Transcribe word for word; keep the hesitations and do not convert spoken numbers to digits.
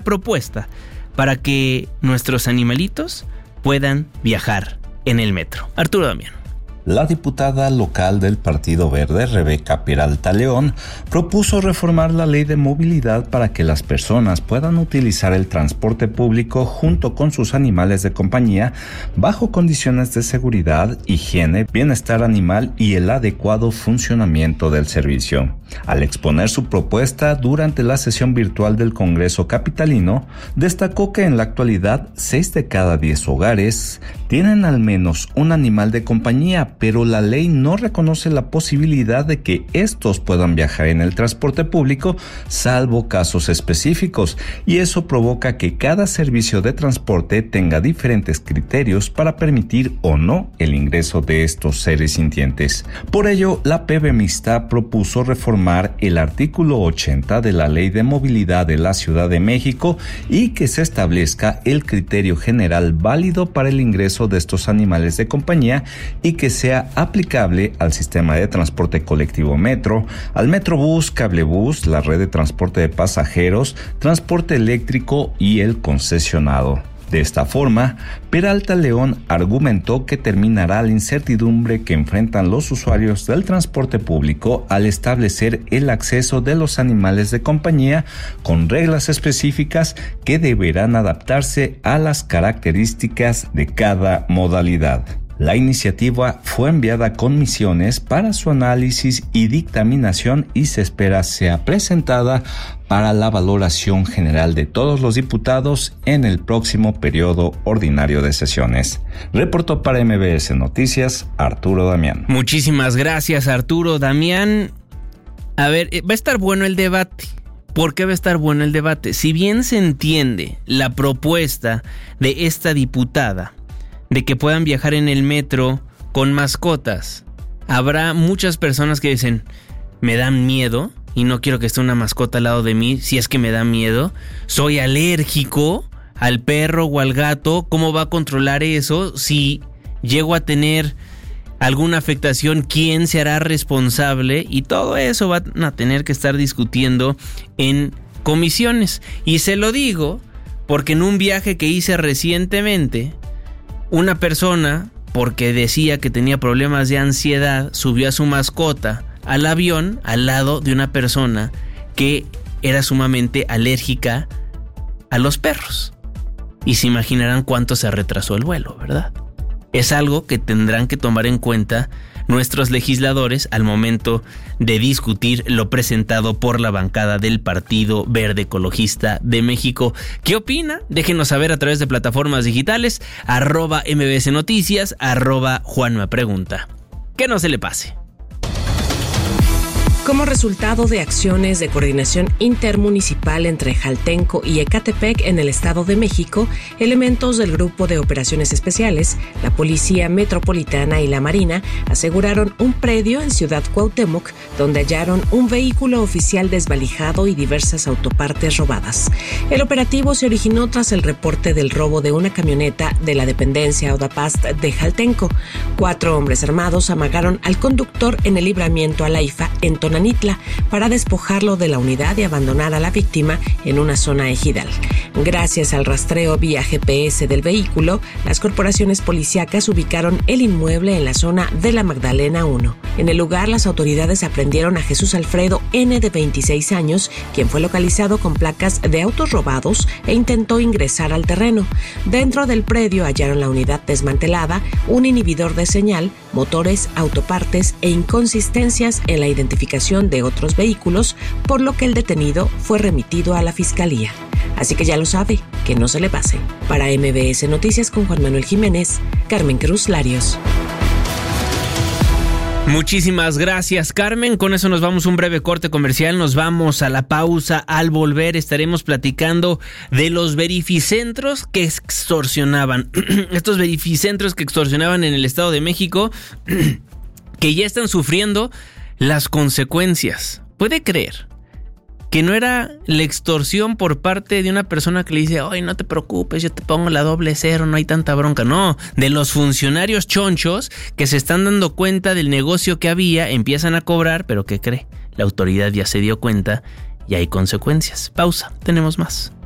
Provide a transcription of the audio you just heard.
propuesta para que nuestros animalitos puedan viajar en el metro. Arturo Damián. La diputada local del Partido Verde, Rebeca Peralta León, propuso reformar la ley de movilidad para que las personas puedan utilizar el transporte público junto con sus animales de compañía bajo condiciones de seguridad, higiene, bienestar animal y el adecuado funcionamiento del servicio. Al exponer su propuesta durante la sesión virtual del Congreso Capitalino, destacó que en la actualidad seis de cada diez hogares tienen al menos un animal de compañía, pero la ley no reconoce la posibilidad de que estos puedan viajar en el transporte público, salvo casos específicos, y eso provoca que cada servicio de transporte tenga diferentes criterios para permitir o no el ingreso de estos seres sintientes. Por ello, la P B Mixta propuso reformar el artículo ochenta de la Ley de Movilidad de la Ciudad de México y que se establezca el criterio general válido para el ingreso de estos animales de compañía y que sea aplicable al sistema de transporte colectivo metro, al metrobús, cablebús, la red de transporte de pasajeros, transporte eléctrico y el concesionado. De esta forma, Peralta León argumentó que terminará la incertidumbre que enfrentan los usuarios del transporte público al establecer el acceso de los animales de compañía con reglas específicas que deberán adaptarse a las características de cada modalidad. La iniciativa fue enviada a comisiones para su análisis y dictaminación y se espera sea presentada para la valoración general de todos los diputados en el próximo periodo ordinario de sesiones. Reportó para M B S Noticias, Arturo Damián. Muchísimas gracias, Arturo Damián. A ver, va a estar bueno el debate. ¿Por qué va a estar bueno el debate? Si bien se entiende la propuesta de esta diputada de que puedan viajar en el metro con mascotas, habrá muchas personas que dicen, me dan miedo y no quiero que esté una mascota al lado de mí, si es que me da miedo, soy alérgico al perro o al gato, ¿cómo va a controlar eso? Si llego a tener alguna afectación, ¿quién se hará responsable? Y todo eso van a tener que estar discutiendo en comisiones. Y se lo digo porque en un viaje que hice recientemente, una persona, porque decía que tenía problemas de ansiedad, subió a su mascota al avión al lado de una persona que era sumamente alérgica a los perros. Y se imaginarán cuánto se retrasó el vuelo, ¿verdad? Es algo que tendrán que tomar en cuenta nuestros legisladores al momento de discutir lo presentado por la bancada del Partido Verde Ecologista de México. ¿Qué opina? Déjenos saber a través de plataformas digitales, arroba M B S Noticias, arroba Juanma Pregunta. Que no se le pase. Como resultado de acciones de coordinación intermunicipal entre Jaltenco y Ecatepec en el Estado de México, elementos del Grupo de Operaciones Especiales, la Policía Metropolitana y la Marina aseguraron un predio en Ciudad Cuauhtémoc donde hallaron un vehículo oficial desvalijado y diversas autopartes robadas. El operativo se originó tras el reporte del robo de una camioneta de la dependencia Odapast de Jaltenco. Cuatro hombres armados amagaron al conductor en el libramiento a Laifa en Tonanitla para despojarlo de la unidad y abandonar a la víctima en una zona ejidal. Gracias al rastreo vía G P S del vehículo, las corporaciones policíacas ubicaron el inmueble en la zona de la Magdalena uno. En el lugar, las autoridades aprendieron a Jesús Alfredo N., de veintiséis años, quien fue localizado con placas de autos robados e intentó ingresar al terreno. Dentro del predio hallaron la unidad desmantelada, un inhibidor de señal, motores, autopartes e inconsistencias en la identificación de otros vehículos, por lo que el detenido fue remitido a la fiscalía. Así que ya lo sabe, que no se le pase. Para M B S Noticias con Juan Manuel Jiménez, Carmen Cruz Larios. Muchísimas gracias, Carmen. Con eso nos vamos a un breve corte comercial, nos vamos a la pausa. Al volver estaremos platicando de los verificentros que extorsionaban. Estos verificentros que extorsionaban en el Estado de México, que ya están sufriendo las consecuencias. ¿Puede creer que no era la extorsión por parte de una persona que le dice, ay, no te preocupes, yo te pongo la doble cero, no hay tanta bronca? No, de los funcionarios chonchos que se están dando cuenta del negocio que había, empiezan a cobrar, pero ¿qué cree? La autoridad ya se dio cuenta y hay consecuencias. Pausa, tenemos más.